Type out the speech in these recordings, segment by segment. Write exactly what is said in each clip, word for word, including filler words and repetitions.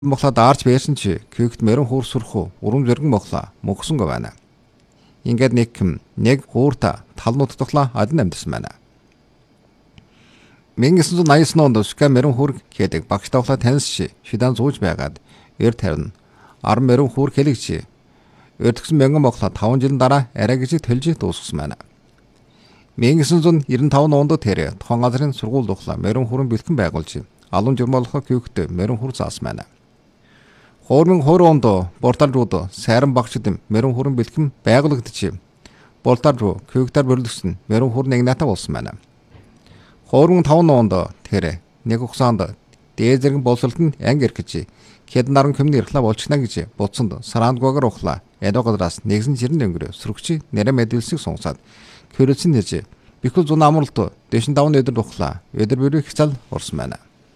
Моглоо даарч байсан чи күйгт мөрөн хуур сүрхүү урам зориг моглоо мөхсөнгөө байна. Ингээд нэг юм нэг хуурта талнууд тухлаа адин амьдсан байна. 천구백팔십구 онд Сүгэ мөрөн хуур гэдэг багш тавхлаа таньс шидан зууж байгаад эр тавина. Ар мөрөн хуур хэлэгчи. Өртгсөн мянган моглоо таван жилийн дараа арай гэж төлж дуусгасан байна. 천구백구십오 онд тэр тухайн газрын сургууль тухлаа мөрөн хуурын бэлтгэн байгуулж алуун журмалхаа күйгт мөрөн хуур заасан байна. Хоормын хоёр онд портал руу сайран багшд мөрөн хуурын бэлтгэн байгуулагдчих. Портал руу күйгтар бүрлэгсэн мөрөн хуур нэг натаа болсон байна. Хоормын таван онд тэр нэг хугацаанд дээд зэрэг боловсролтод анги ирэх хэдэн наран көмний ирэхлэ болчихно гэж бодсонд сарандгуугаар ухлаа. Эдо гадраас нэгэн жирэн өнгөрөө сүргчи нэрэ мэдүүлсийг сонсоод körөцөн нэрж бихүл зун амралт дэшин давн өдөр ухлаа. Өдөр бүрийн хцал орсон байна.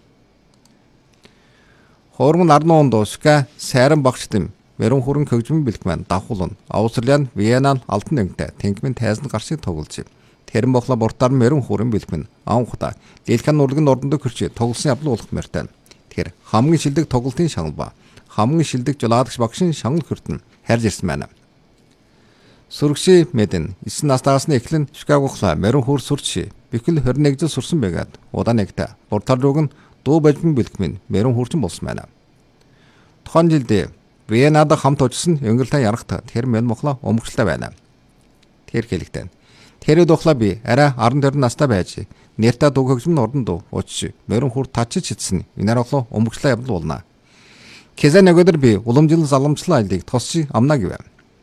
Хоормын арны онд Сүгэ сайран багшд мөрөн хуурын хөгжмөн бэлтгэн давхуулн Австралиан Виеннан алтан өнгөтэй тэнгмэн тайзан гаршиг тоглож тэрэн боглоо бортаар мөрөн хуурын бэлтгэн анхудаа дэлхэн урлагын ордонд хөрч тоглосон явдал болох мөртэн. Тэгэхээр хамгийн шилдэг тоглолтын шагнал ба хамгийн шилдэг жолоодогч багшийн шагнал хүртэн харж ирсэн байна. Сүргши мэдэн эсн настаас нь эхлэн Сүгэ гохлаа мөрөн хуур сүрч бихэл хорин нэг жил сурсан байгаад удаа нэгтээ бортаар рууг нь дуу бэлтгэн бэлтгэн мөрөн хуурчин болсон байна. Тухайн жилд Виеннад хамт очсон Өнгөрлөн ярахт тэр мэн моглоо өмгчлээ байна. Тэр хэлэгтэн. Тэр духлаа би арай арван дөрвөн настай байж нэртэ дуу хөгжмөн ордонд очиж мөрөн хуур тачиж чидсэн инаар оглоо өмгчлээ явдал болно. Кезэ нөгөөдөр би уламжлал заламжлал айлыг тосч амнаа гэв.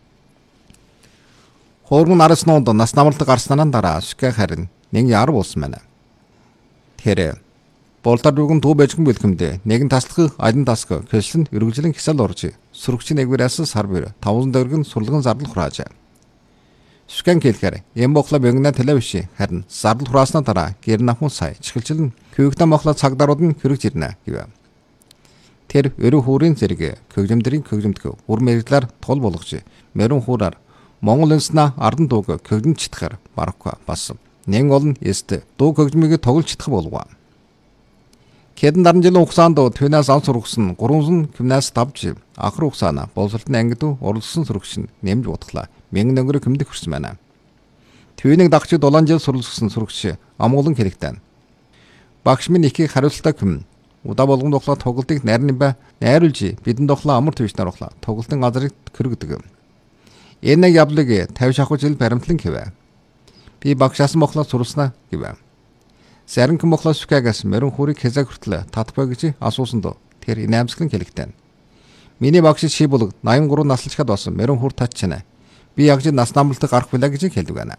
Хоормын араас нонд нас намралт гарснараа дараа Сүгэ харин нэг яар болсон байна. Тэр Болтар руугын дуу бэлтгэн бэлтгэмдээ нэгэн таслах адин тасг кэшлэн өргөжлөн хисэл орж сүргчийн нэгвэрээс сар бэр таван дөргөн сурлагын зардал хурааж. Сүгэн хэлэхээр юм боглоо бэгнэ телевиш харин зардал хурааснаа дараа гэр намхун сая чихэлжлэн күйгтэн моглоо цагдаарууд нь хэрэгж ирнэ гэв. Тэр өрөө хуурын зэрэг хөгжмөдрийн хөгжмөдгөө үр мэрэгдлэр тул болгож мөрөн хуураар Монгол үндэснэ ардан дууг хөгжмөд читгахаар барахгүй бас нэг олон эст дуу хөгжмийг тоглож читгах болов. Хэдэн даран жилийн хугацаанд түүнээс ан сургасан гурван гимнаст давж ахар хугацаана боловсролтын ангид уралдсан сурагч нь нэмж утглаа. Мянган өнгөрөг хэмдэг хүрсэн байна. Түүнийг дагч дулаан жил суралцсан сурагч амгалан хэрэгтэн. Багш минь ихийг хариуцлагатай хүм. Удаа болгон дохлоо тоглолтыг найрны ба найруулж бидэн дохлоо амар твичнаар ухлаа. Тоглолтын газрыг кэргдэг. Энэ нэг явдлыг тавь шахуу жил баримтлан хэвэ. Би багшаас моглоо суралцнаа гэв. Зарим хэн моглоо Сүгээс мөрөн хуурыг хэзээ хүртэл татбай гэж асуусанд тэр инээмсэглэн хэлэгтэн. Миний багш ши булг найман гурван наслчхад болсон мөрөн хуур татчихна. Би яг ч нас намралт гарах билаа гэж хэлдэг байна.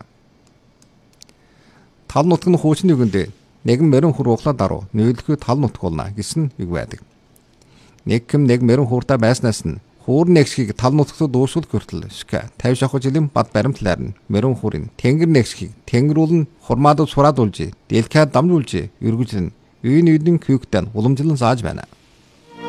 Тал нутг нь хуучин үгэнд нэгэн мөрөн хур углаа даруу нөөлөхөд тал нутг болно гэсэн үг байдаг. Нэг хэм нэг мөрөн хууртаа байснаас нь хуур нэгшгийг тал нутгад дуусгал хүртэл Сүгэ тавь шахуу жилийн бад баримтлаар нь мөрөн хуурын тэнгэр нэгшгийг тэнгэрүүлэн хурмаад сураад улж дэлхийд дамжуулж өргөжлөн үеийн үеийн күйгтэн уламжлан зааж байна.